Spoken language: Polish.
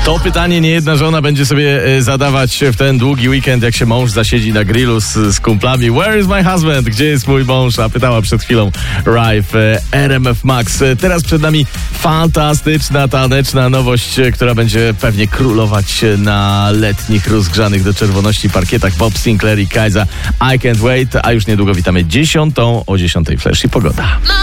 To pytanie niejedna żona będzie sobie zadawać w ten długi weekend, jak się mąż zasiedzi na grillu z kumplami. Where is my husband? Gdzie jest mój mąż? A pytała przed chwilą Rive, RMF Max. Teraz przed nami fantastyczna, taneczna nowość, która będzie pewnie królować na letnich, rozgrzanych do czerwoności parkietach. Bob Sinclair i Kajza, I Can't Wait. A już niedługo witamy 10:00. O 10:00 Flash i pogoda.